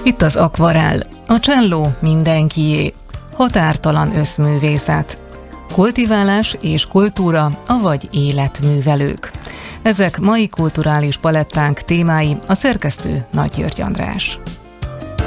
Itt az akvarell, a cselló mindenkié, határtalan összművészet, kultiválás és kultúra, avagy életművelők. Ezek mai kulturális palettánk témái, a szerkesztő Nagy György András.